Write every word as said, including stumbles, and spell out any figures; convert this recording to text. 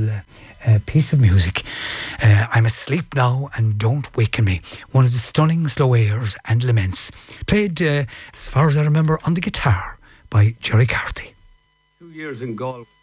beautiful uh, uh, piece of music. Uh, I'm Asleep Now and Don't Waken Me. One of the stunning slow airs and laments. Played, uh, as far as I remember, on the guitar by Jerry Carthy. Two years in Galway.